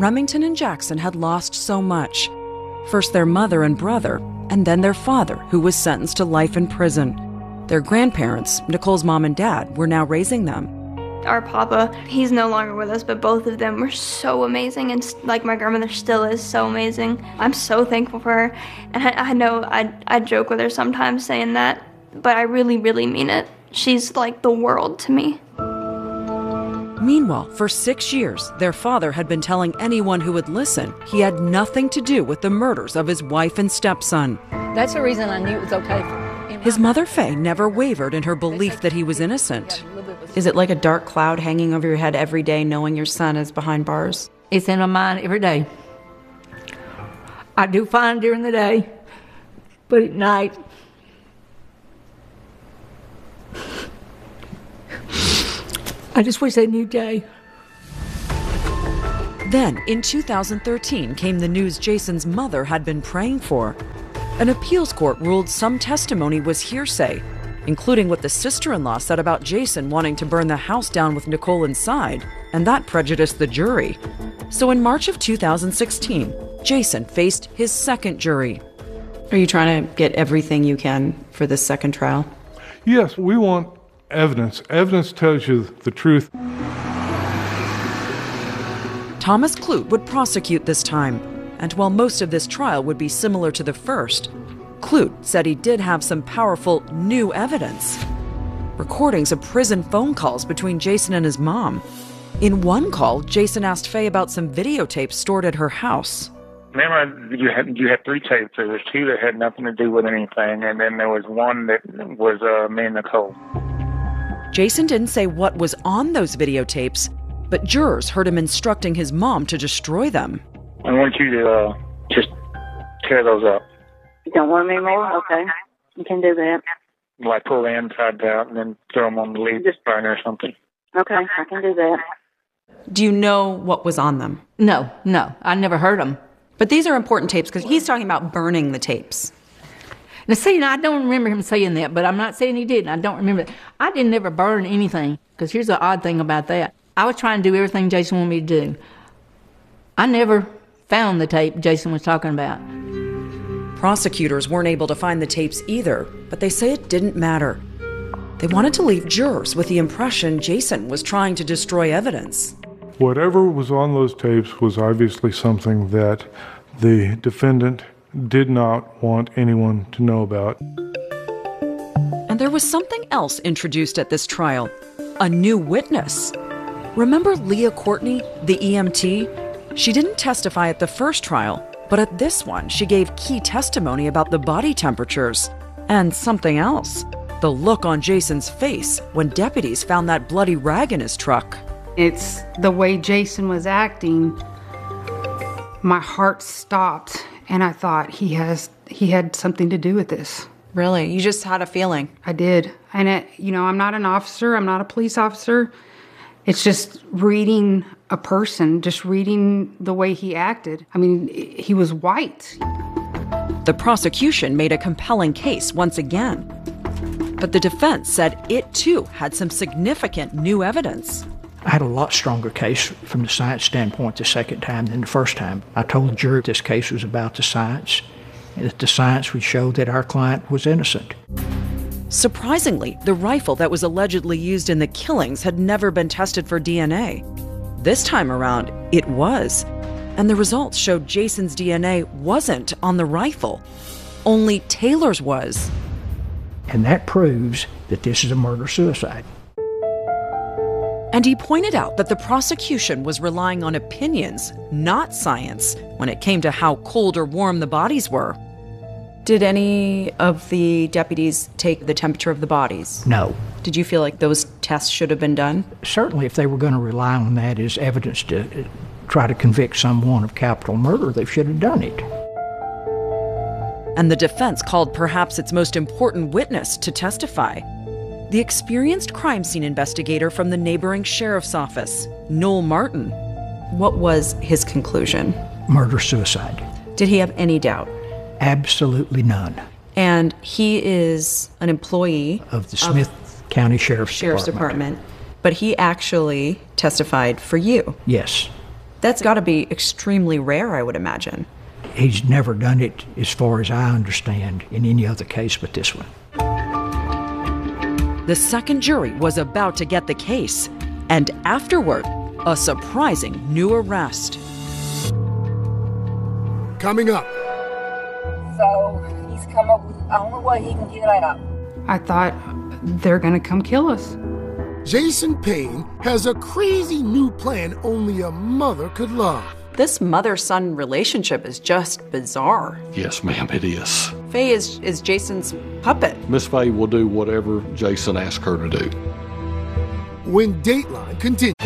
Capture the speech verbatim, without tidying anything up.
Remington and Jackson had lost so much. First their mother and brother, and then their father, who was sentenced to life in prison. Their grandparents, Nicole's mom and dad, were now raising them. Our papa, he's no longer with us, but both of them were so amazing, and like my grandmother still is so amazing. I'm so thankful for her, and I, I know I, I joke with her sometimes saying that, but I really, really mean it. She's like the world to me. Meanwhile, for six years, their father had been telling anyone who would listen he had nothing to do with the murders of his wife and stepson. That's the reason I knew it was okay for him. His mother, Faye, never wavered in her belief that he was innocent. Is it like a dark cloud hanging over your head every day knowing your son is behind bars? It's in my mind every day. I do fine during the day, but at night, I just wish they knew Jay. Then, in two thousand thirteen, came the news Jason's mother had been praying for. An appeals court ruled some testimony was hearsay, including what the sister-in-law said about Jason wanting to burn the house down with Nicole inside, and that prejudiced the jury. So in March of two thousand sixteen, Jason faced his second jury. Are you trying to get everything you can for this second trial? Yes, we want evidence. Evidence tells you the truth. Thomas Clute would prosecute this time, and while most of this trial would be similar to the first, Clute said he did have some powerful new evidence. Recordings of prison phone calls between Jason and his mom. In one call, Jason asked Faye about some videotapes stored at her house. Remember, you had you had three tapes. There was two that had nothing to do with anything, and then there was one that was uh, me and Nicole. Jason didn't say what was on those videotapes, but jurors heard him instructing his mom to destroy them. I want you to uh, just tear those up. You don't want any more? Okay. You can do that. Like pull the insides out and then throw them on the leaf burner or something. Okay, I can do that. Do you know what was on them? No, no, I never heard them. But these are important tapes because he's talking about burning the tapes. Now, see, now, I don't remember him saying that, but I'm not saying he didn't. I don't remember that. I didn't ever burn anything, because here's the odd thing about that. I was trying to do everything Jason wanted me to do. I never found the tape Jason was talking about. Prosecutors weren't able to find the tapes either, but they say it didn't matter. They wanted to leave jurors with the impression Jason was trying to destroy evidence. Whatever was on those tapes was obviously something that the defendant did not want anyone to know about. And there was something else introduced at this trial, a new witness. Remember Leah Courtney, the E M T? She didn't testify at the first trial, but at this one, she gave key testimony about the body temperatures. And something else, the look on Jason's face when deputies found that bloody rag in his truck. It's the way Jason was acting. My heart stopped, and I thought he has he had something to do with this. Really? You just had a feeling? I did. And, it, you know, I'm not an officer. I'm not a police officer. It's just reading a person, just reading the way he acted. I mean, he was white. The prosecution made a compelling case once again. But the defense said it, too, had some significant new evidence. I had a lot stronger case from the science standpoint the second time than the first time. I told the jury this case was about the science, and that the science would show that our client was innocent. Surprisingly, the rifle that was allegedly used in the killings had never been tested for D N A. This time around, it was. And the results showed Jason's D N A wasn't on the rifle. Only Taylor's was. And that proves that this is a murder-suicide. And he pointed out that the prosecution was relying on opinions, not science, when it came to how cold or warm the bodies were. Did any of the deputies take the temperature of the bodies? No. Did you feel like those tests should have been done? Certainly, if they were going to rely on that as evidence to uh, try to convict someone of capital murder, they should have done it. And the defense called perhaps its most important witness to testify. The experienced crime scene investigator from the neighboring sheriff's office, Noel Martin. What was his conclusion? Murder-suicide. Did he have any doubt? Absolutely none. And he is an employee of the Smith of County Sheriff's, Sheriff's Department. Department. But he actually testified for you. Yes. That's got to be extremely rare, I would imagine. He's never done it, as far as I understand, in any other case but this one. The second jury was about to get the case, and afterward, a surprising new arrest. Coming up. So he's come up with the only way he can get out. I thought they're gonna come kill us. Jason Payne has a crazy new plan only a mother could love. This mother-son relationship is just bizarre. Yes, ma'am, it is. Faye is, is Jason's puppet. Miss Faye will do whatever Jason asks her to do. When Dateline continues.